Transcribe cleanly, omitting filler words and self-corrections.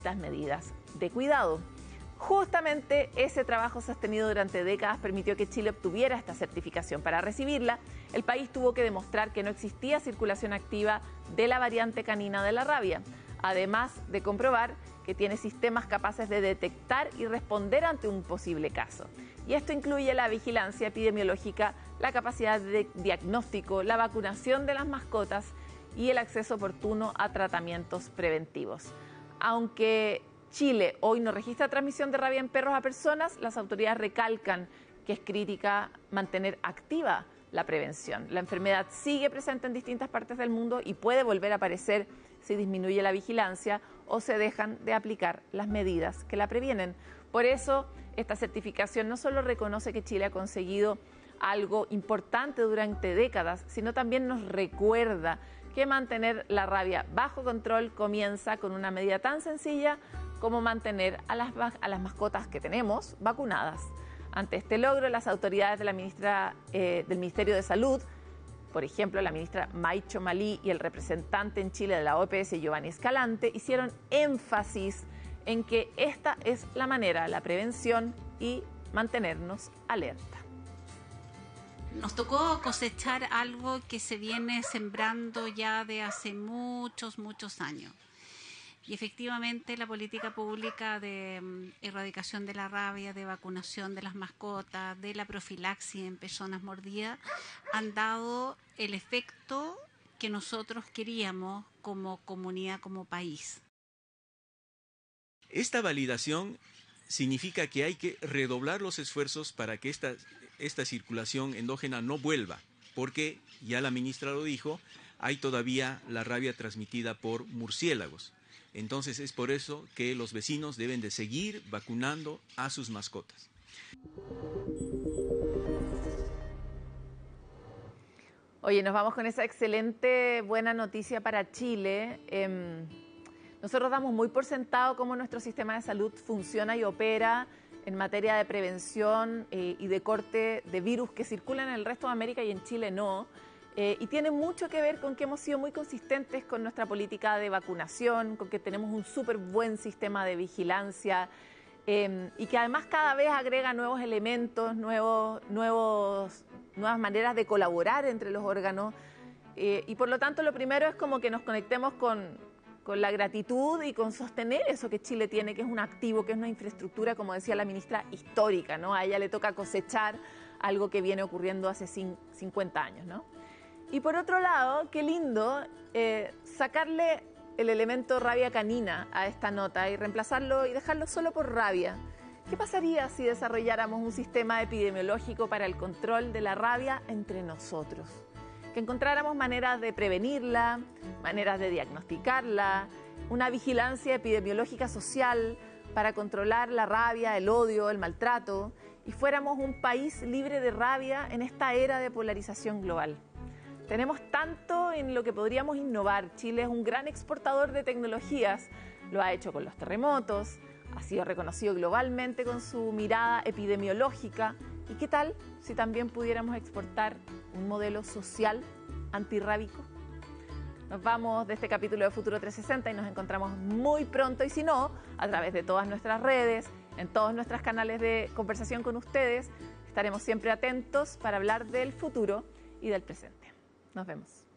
las medidas de cuidado. Justamente ese trabajo sostenido durante décadas permitió que Chile obtuviera esta certificación. Para recibirla, el país tuvo que demostrar que no existía circulación activa de la variante canina de la rabia, además de comprobar que tiene sistemas capaces de detectar y responder ante un posible caso. Y esto incluye la vigilancia epidemiológica, la capacidad de diagnóstico, la vacunación de las mascotas y el acceso oportuno a tratamientos preventivos. Aunque Chile hoy no registra transmisión de rabia en perros a personas, las autoridades recalcan que es crítica mantener activa la prevención. La enfermedad sigue presente en distintas partes del mundo y puede volver a aparecer si disminuye la vigilancia o se dejan de aplicar las medidas que la previenen. Por eso, esta certificación no solo reconoce que Chile ha conseguido algo importante durante décadas, sino también nos recuerda que mantener la rabia bajo control comienza con una medida tan sencilla como mantener a las mascotas que tenemos vacunadas. Ante este logro, las autoridades de del Ministerio de Salud, por ejemplo, la ministra Maicho Malí y el representante en Chile de la OPS, Giovanni Escalante, hicieron énfasis en que esta es la manera, la prevención y mantenernos alerta. Nos tocó cosechar algo que se viene sembrando ya de hace muchos años. Y efectivamente la política pública de erradicación de la rabia, de vacunación de las mascotas, de la profilaxis en personas mordidas, han dado el efecto que nosotros queríamos como comunidad, como país. Esta validación significa que hay que redoblar los esfuerzos para que esta circulación endógena no vuelva, porque, ya la ministra lo dijo, hay todavía la rabia transmitida por murciélagos. Entonces es por eso que los vecinos deben de seguir vacunando a sus mascotas. Oye, nos vamos con esa excelente buena noticia para Chile. Nosotros damos muy por sentado cómo nuestro sistema de salud funciona y opera en materia de prevención y de corte de virus que circulan en el resto de América y en Chile no. Y tiene mucho que ver con que hemos sido muy consistentes con nuestra política de vacunación, con que tenemos un súper buen sistema de vigilancia y que además cada vez agrega nuevos elementos, nuevas maneras de colaborar entre los órganos. Y por lo tanto lo primero es como que nos conectemos con la gratitud y con sostener eso que Chile tiene, que es un activo, que es una infraestructura, como decía la ministra, histórica, ¿no? A ella le toca cosechar algo que viene ocurriendo hace 50 años, ¿no? Y por otro lado, qué lindo sacarle el elemento rabia canina a esta nota y reemplazarlo y dejarlo solo por rabia. ¿Qué pasaría si desarrolláramos un sistema epidemiológico para el control de la rabia entre nosotros? Que encontráramos maneras de prevenirla, maneras de diagnosticarla, una vigilancia epidemiológica social para controlar la rabia, el odio, el maltrato, y fuéramos un país libre de rabia en esta era de polarización global. Tenemos tanto en lo que podríamos innovar. Chile es un gran exportador de tecnologías, lo ha hecho con los terremotos, ha sido reconocido globalmente con su mirada epidemiológica. ¿Y qué tal si también pudiéramos exportar un modelo social antirrábico? Nos vamos de este capítulo de Futuro 360 y nos encontramos muy pronto, y si no, a través de todas nuestras redes, en todos nuestros canales de conversación con ustedes, estaremos siempre atentos para hablar del futuro y del presente. Nos vemos.